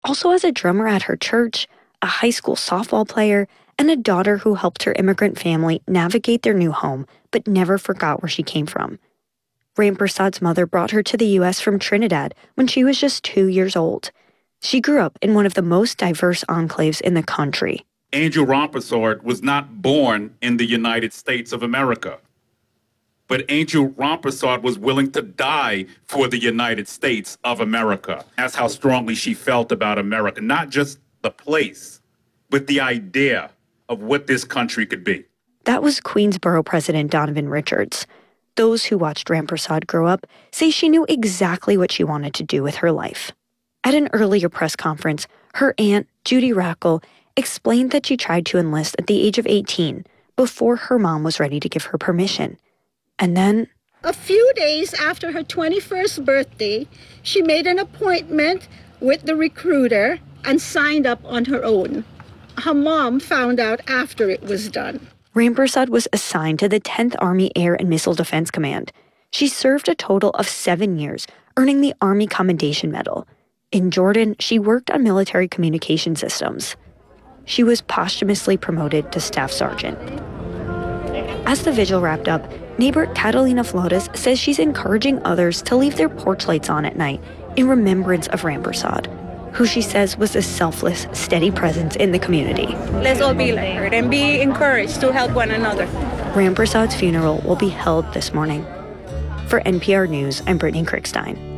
also has a drummer at her church, a high school softball player, and a daughter who helped her immigrant family navigate their new home but never forgot where she came from. Rampersaud's mother brought her to the U.S. from Trinidad when she was just 2 years old. She grew up in one of the most diverse enclaves in the country. Angel Rampersaud was not born in the United States of America, but Angel Rampersaud was willing to die for the United States of America. That's how strongly she felt about America, not just the place, but the idea of what this country could be. That was Queensborough President Donovan Richards. Those who watched Rampersad grow up say she knew exactly what she wanted to do with her life. At an earlier press conference, her aunt, Judy Rackle, explained that she tried to enlist at the age of 18 before her mom was ready to give her permission. And then, a few days after her 21st birthday, she made an appointment with the recruiter and signed up on her own. Her mom found out after it was done. Rampersad was assigned to the 10th Army Air and Missile Defense Command. She served a total of 7 years, earning the Army Commendation Medal. In Jordan, she worked on military communication systems. She was posthumously promoted to Staff Sergeant. As the vigil wrapped up, neighbor Catalina Flores says she's encouraging others to leave their porch lights on at night in remembrance of Rampersad, who she says was a selfless, steady presence in the community. Let's all be like her and be encouraged to help one another. Rampersad's funeral will be held this morning. For NPR News, I'm Brittany Krickstein.